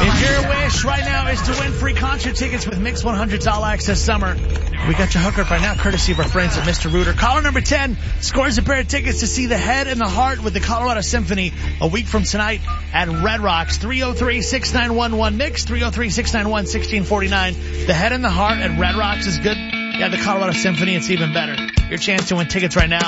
If your wish right now is to win free concert tickets with Mix 100's All Access Summer, we got you hooked up right now, courtesy of our friends at Mr. Rooter. Caller number 10 scores a pair of tickets to see The Head and the Heart with the Colorado Symphony a week from tonight at Red Rocks. 303-6911-MIX, 303-691-1649. The Head and the Heart at Red Rocks is good. Yeah, the Colorado Symphony, it's even better. Your chance to win tickets right now.